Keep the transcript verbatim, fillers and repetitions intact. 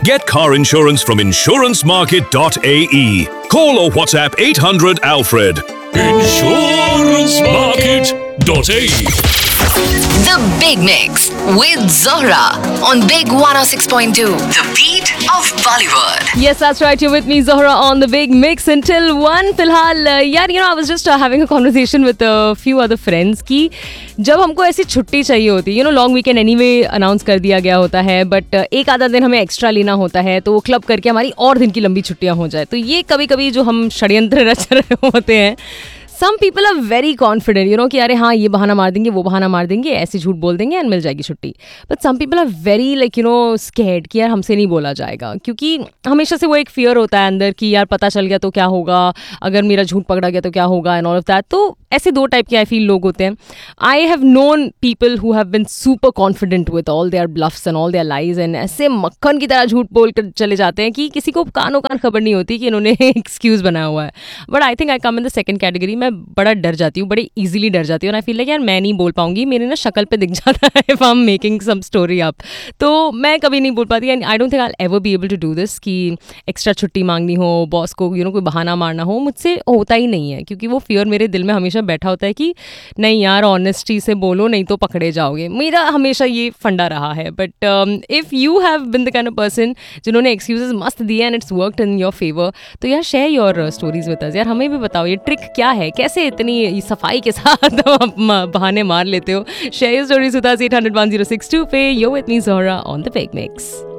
Get car insurance from insurance market dot a e. Call or WhatsApp eight hundred Alfred. insurance market dot a e. The Big Mix with Zohra on Big one oh six point two. The beat of Bollywood. Yes, that's right. You're with me, Zohra, on the Big Mix until one. फिलहाल यार, you know, I was just uh, having a conversation with a few other friends कि जब हमको ऐसी छुट्टी चाहिए होती है, you know, long weekend anyway announce कर दिया गया होता है, बट एक आधा दिन हमें एक्स्ट्रा लेना होता है, तो वो क्लब करके हमारी और दिन की लंबी छुट्टियां हो जाए. तो ये कभी कभी जो हम षड्यंत्र रच रहे होते हैं, some people are very confident, you know, कि अरे हाँ ये बहाना मार देंगे, वो बहाना मार देंगे, ऐसे झूठ बोल देंगे एंड मिल जाएगी छुट्टी. But some people are very like you know scared कि यार हमसे नहीं बोला जाएगा, क्योंकि हमेशा से वो एक फियर होता है अंदर कि यार पता चल गया तो क्या होगा, अगर मेरा झूठ पकड़ा गया तो क्या होगा एंड ऑल ऑफ दैट. तो ऐसे दो टाइप के आई फील लोग होते हैं. I have known people who have been super confident with all there bluffs and all there lies and ऐसे मक्खन की तरह झूठ बोल कर चले जाते हैं कि किसी को कानो कान खबर नहीं होती कि इन्होंने एक्सक्यूज़ बनाया हुआ है. But I think I come in the second category. मैं बड़ा डर जाती हूँ, बड़े इजीली डर जाती हूँ. आई फील लाइक यार मैं नहीं बोल पाऊंगी, मेरे ना शक्ल पे दिख जाता है if I am making some story up. तो मैं कभी नहीं बोल पाती and I don't think I will ever be able to do this कि एक्स्ट्रा छुट्टी मांगनी हो, बॉस को यू नो कोई बहाना मारना हो. मुझसे होता ही नहीं है, क्योंकि वो फियर मेरे दिल में हमेशा बैठा होता है कि नहीं यार ऑनेस्टी से बोलो, नहीं तो पकड़े जाओगे. मेरा हमेशा ये फंडा रहा है. But if you have been the kind of person जिन्होंने एक्सक्यूजेस मस्त दिए and it's worked in your favour, तो यार share your stories with us. यार हमें भी बताओ ये ट्रिक क्या है, कैसे इतनी सफाई के साथ बहाने मार लेते हो. Share your stories with us at hundred one zero six to पे. You're with me, Zohra, on the Big Mix.